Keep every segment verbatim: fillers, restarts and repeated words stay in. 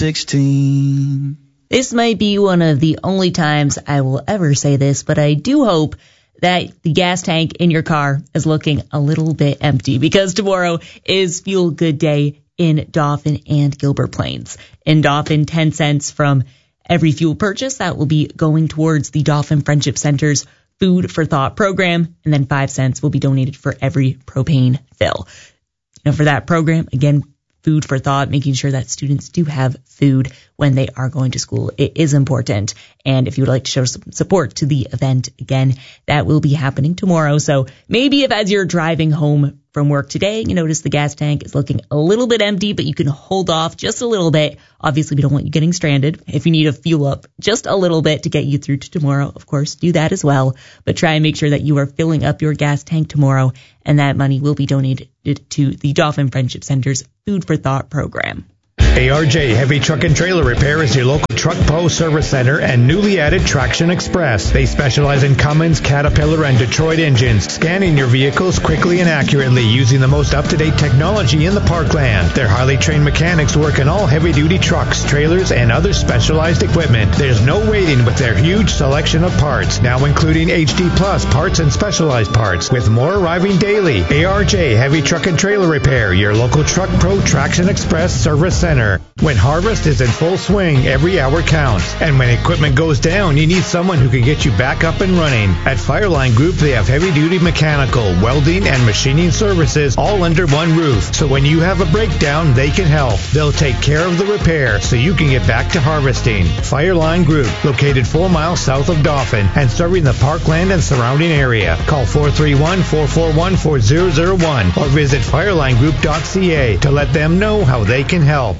sixteen. This might be one of the only times I will ever say this, but I do hope that the gas tank in your car is looking a little bit empty, because tomorrow is Fuel Good Day in Dauphin and Gilbert Plains. In Dauphin, ten cents from every fuel purchase that will be going towards the Dauphin Friendship Center's Food for Thought program, and then five cents will be donated for every propane fill. Now, for that program, again, Food for Thought, making sure that students do have food when they are going to school. It is important. And if you would like to show some support to the event, again, that will be happening tomorrow. So maybe if as you're driving home from work today, you notice the gas tank is looking a little bit empty, but you can hold off just a little bit. Obviously, we don't want you getting stranded. If you need to fuel up just a little bit to get you through to tomorrow, of course, do that as well. But try and make sure that you are filling up your gas tank tomorrow, and that money will be donated to the Dauphin Friendship Center's Food for Thought program. A R J Heavy Truck and Trailer Repair is your local Truck Pro Service Center and newly added Traction Express. They specialize in Cummins, Caterpillar, and Detroit engines, scanning your vehicles quickly and accurately using the most up-to-date technology in the Parkland. Their highly trained mechanics work in all heavy-duty trucks, trailers, and other specialized equipment. There's no waiting with their huge selection of parts, now including H D Plus parts and specialized parts, with more arriving daily. A R J Heavy Truck and Trailer Repair, your local Truck Pro Traction Express Service Center. When harvest is in full swing, every hour counts. And when equipment goes down, you need someone who can get you back up and running. At Fireline Group, they have heavy-duty mechanical, welding, and machining services all under one roof. So when you have a breakdown, they can help. They'll take care of the repair so you can get back to harvesting. Fireline Group, located four miles south of Dauphin and serving the Parkland and surrounding area. Call four three one, four four one, four zero zero one or visit fireline group dot c a to let them know how they can help.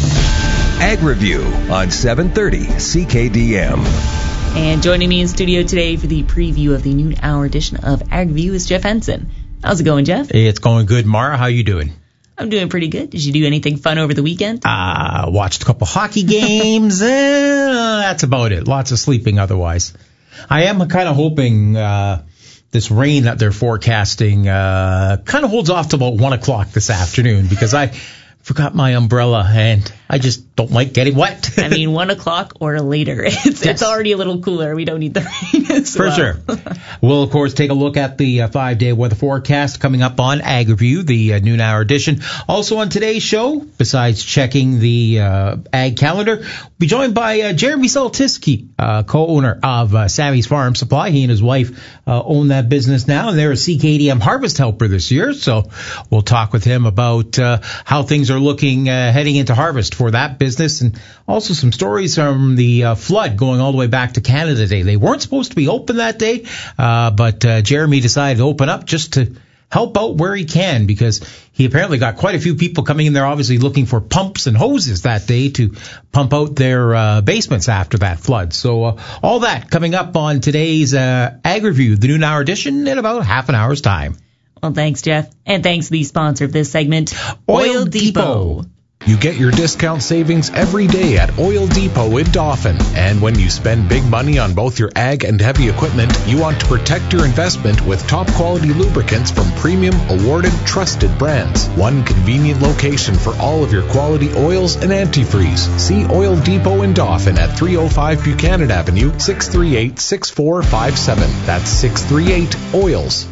Ag Review on seven thirty C K D M. And joining me in studio today for the preview of the noon hour edition of Ag Review is Jeff Henson. How's it going, Jeff? Hey, it's going good. Mara, how you doing? I'm doing pretty good. Did you do anything fun over the weekend? Uh, watched a couple hockey games. eh, that's about it. Lots of sleeping otherwise. I am kind of hoping uh, this rain that they're forecasting uh, kind of holds off to about one o'clock this afternoon, because I forgot my umbrella and I just don't like getting wet. I mean, one o'clock or later. It's yes. It's already a little cooler. We don't need the rain as For well. sure. We'll, of course, take a look at the uh, five-day weather forecast coming up on Ag Review, the uh, noon hour edition. Also on today's show, besides checking the uh, ag calendar, we'll be joined by uh, Jeremy Saltiski, uh, co-owner of uh, Sammy's Farm Supply. He and his wife uh, own that business now, and they're a C K D M harvest helper this year. So we'll talk with him about uh, how things are looking uh, heading into harvest for that business, and also some stories from the uh, flood going all the way back to Canada Day. They weren't supposed to be open that day, uh, but uh, Jeremy decided to open up just to help out where he can, because he apparently got quite a few people coming in there obviously looking for pumps and hoses that day to pump out their uh, basements after that flood. So uh, all that coming up on today's uh, Ag Review, the noon hour edition, in about half an hour's time. Well, thanks, Jeff. And thanks to the sponsor of this segment, Oil, Oil Depot. Depot. You get your discount savings every day at Oil Depot in Dauphin. And when you spend big money on both your ag and heavy equipment, you want to protect your investment with top quality lubricants from premium, awarded, trusted brands. One convenient location for all of your quality oils and antifreeze. See Oil Depot in Dauphin at three oh five Buchanan Avenue, six three eight, six four five seven. That's six three eight oils.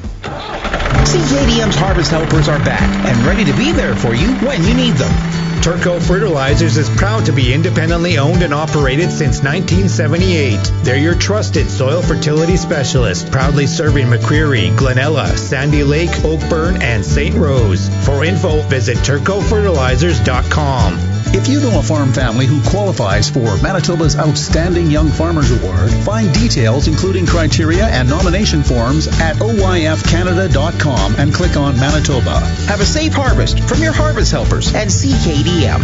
C K D M's Harvest Helpers are back and ready to be there for you when you need them. Turco Fertilizers is proud to be independently owned and operated since nineteen seventy-eight. They're your trusted soil fertility specialist, proudly serving McCreary, Glenella, Sandy Lake, Oakburn, and Saint Rose. For info, visit turco fertilizers dot com. If you know a farm family who qualifies for Manitoba's Outstanding Young Farmers Award, find details including criteria and nomination forms at O Y F Canada dot com and click on Manitoba. Have a safe harvest from your Harvest Helpers and C K D M.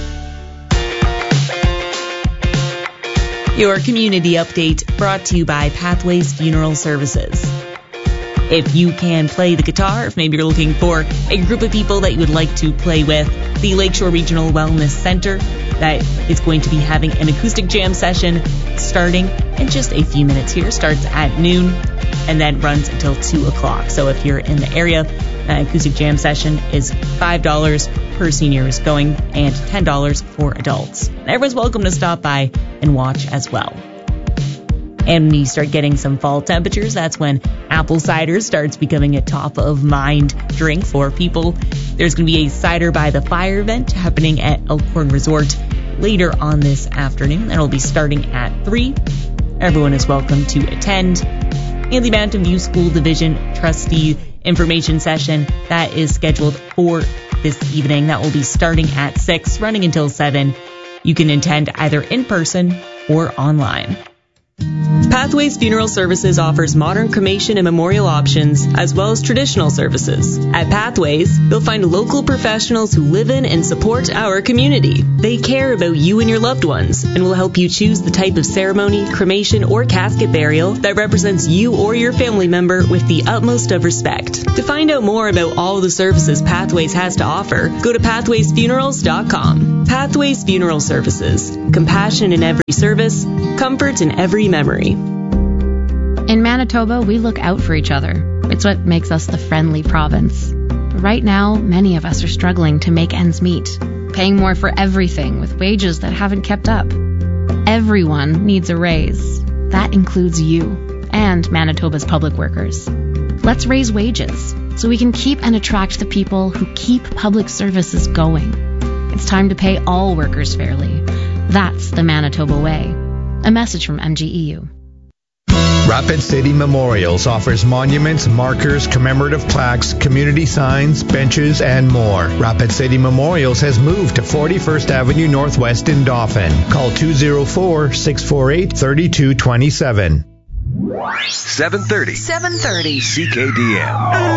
Your community update brought to you by Pathways Funeral Services. If you can play the guitar, if maybe you're looking for a group of people that you would like to play with, the Lakeshore Regional Wellness Center that is going to be having an acoustic jam session starting in just a few minutes here. Starts at noon and then runs until two o'clock. So if you're in the area, an acoustic jam session is five dollars per seniors going and ten dollars for adults. Everyone's welcome to stop by and watch as well. And when you start getting some fall temperatures, that's when apple cider starts becoming a top of mind drink for people. There's going to be a Cider by the Fire event happening at Elkhorn Resort later on this afternoon. That'll be starting at three. Everyone is welcome to attend. And the Mountain View School Division Trustee Information Session, that is scheduled for this evening. That will be starting at six, running until seven. You can attend either in person or online. Pathways Funeral Services offers modern cremation and memorial options, as well as traditional services. At Pathways, you'll find local professionals who live in and support our community. They care about you and your loved ones, and will help you choose the type of ceremony, cremation, or casket burial that represents you or your family member with the utmost of respect. To find out more about all the services Pathways has to offer, go to pathways funerals dot com. Pathways Funeral Services. Compassion in every service, comfort in every memory. In Manitoba, we look out for each other. It's what makes us the friendly province. But right now, many of us are struggling to make ends meet, paying more for everything with wages that haven't kept up. Everyone needs a raise. That includes you and Manitoba's public workers. Let's raise wages so we can keep and attract the people who keep public services going. It's time to pay all workers fairly. That's the Manitoba way. A message from M G E U. Rapid City Memorials offers monuments, markers, commemorative plaques, community signs, benches, and more. Rapid City Memorials has moved to forty-first Avenue Northwest in Dauphin. Call two oh four, six four eight, three two two seven. seven thirty. seven thirty. C K D M.